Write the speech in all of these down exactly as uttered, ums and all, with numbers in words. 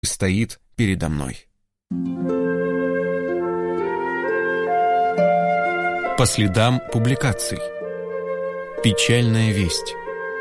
стоит передо мной. По следам публикаций. Печальная весть.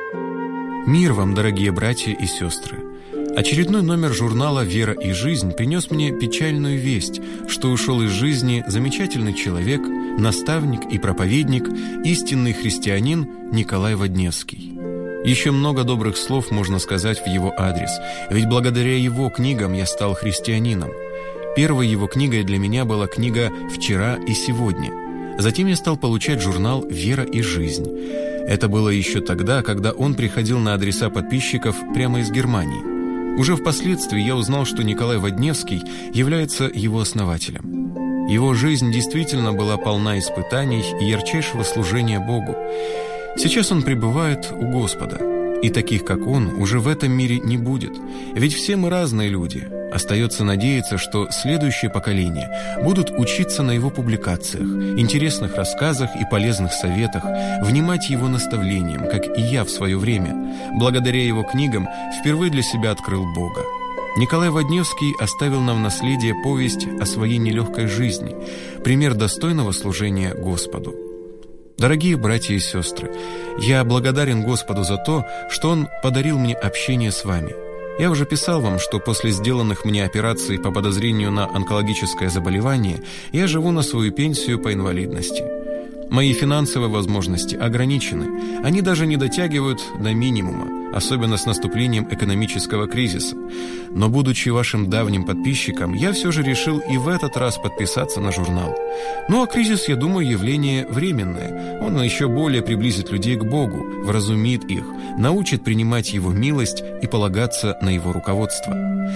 Мир вам, дорогие братья и сестры! Очередной номер журнала «Вера и жизнь» принес мне печальную весть, что ушел из жизни замечательный человек, наставник и проповедник, истинный христианин Николай Водневский. Еще много добрых слов можно сказать в его адрес, ведь благодаря его книгам я стал христианином. Первой его книгой для меня была книга «Вчера и сегодня». Затем я стал получать журнал «Вера и жизнь». Это было еще тогда, когда он приходил на адреса подписчиков прямо из Германии. Уже впоследствии я узнал, что Николай Водневский является его основателем. Его жизнь действительно была полна испытаний и ярчайшего служения Богу. Сейчас он пребывает у Господа, и таких, как он, уже в этом мире не будет. Ведь все мы разные люди. Остается надеяться, что следующее поколение будут учиться на его публикациях, интересных рассказах и полезных советах, внимать его наставлениям, как и я в свое время. Благодаря его книгам впервые для себя открыл Бога. Николай Водневский оставил нам в наследие повесть о своей нелегкой жизни, пример достойного служения Господу. Дорогие братья и сестры, я благодарен Господу за то, что Он подарил мне общение с вами. Я уже писал вам, что после сделанных мне операций по подозрению на онкологическое заболевание я живу на свою пенсию по инвалидности. Мои финансовые возможности ограничены, они даже не дотягивают до минимума, особенно с наступлением экономического кризиса. Но, будучи вашим давним подписчиком, я все же решил и в этот раз подписаться на журнал. Ну а кризис, я думаю, явление временное. Он еще более приблизит людей к Богу, вразумит их, научит принимать Его милость и полагаться на Его руководство.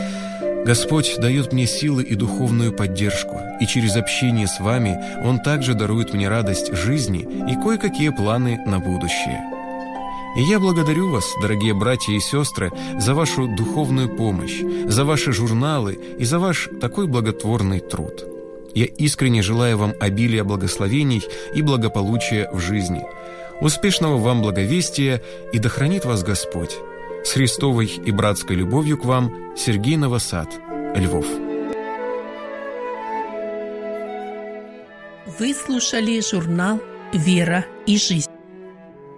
Господь дает мне силы и духовную поддержку, и через общение с вами Он также дарует мне радость жизни и кое-какие планы на будущее. И я благодарю вас, дорогие братья и сестры, за вашу духовную помощь, за ваши журналы и за ваш такой благотворный труд. Я искренне желаю вам обилия благословений и благополучия в жизни. Успешного вам благовестия, и да хранит вас Господь. С Христовой и братской любовью к вам, Сергей Новосад, Львов. Вы слушали журнал «Вера и жизнь».